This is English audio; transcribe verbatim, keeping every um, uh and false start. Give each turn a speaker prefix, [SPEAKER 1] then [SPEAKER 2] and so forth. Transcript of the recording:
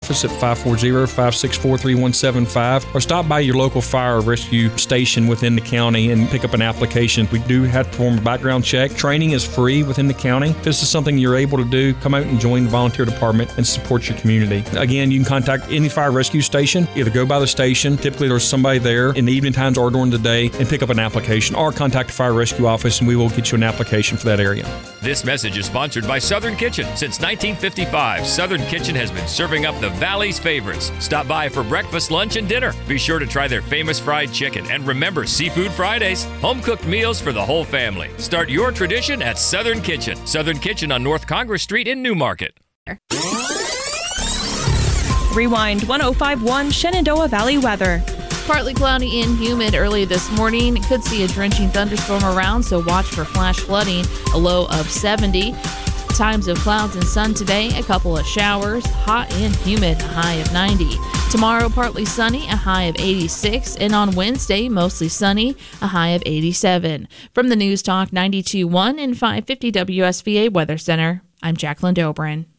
[SPEAKER 1] office at five four zero, five six four, three one seven five or stop by your local fire or rescue station within the county and pick up an application. We do have to perform a background check. Training is free within the county. If this is something you're able to do, come out and join the volunteer department and support your community. Again, you can contact any fire rescue station. Either go by the station, typically there's somebody there in the evening times or during the day, and pick up an application, or contact the fire rescue office and we will get you an application for that area.
[SPEAKER 2] This message is sponsored by Southern Kitchen. Since nineteen fifty-five, Southern Kitchen has been serving up the Valley's favorites. Stop by for breakfast, lunch, and dinner. Be sure to try their famous fried chicken, and remember Seafood Fridays, home-cooked meals for the whole family. Start your tradition at Southern Kitchen. Southern Kitchen on North Congress Street in Newmarket.
[SPEAKER 3] Rewind one oh five point one Shenandoah Valley weather.
[SPEAKER 4] Partly cloudy and humid early this morning. Could see a drenching thunderstorm around, so watch for flash flooding. A low of seventy. Times of clouds and sun today, a couple of showers. Hot and humid, a high of ninety. Tomorrow, partly sunny, a high of eighty-six. And on Wednesday, mostly sunny, a high of eighty-seven. From the News Talk ninety-two point one and five fifty W S V A Weather Center, I'm Jacqueline Dobrin.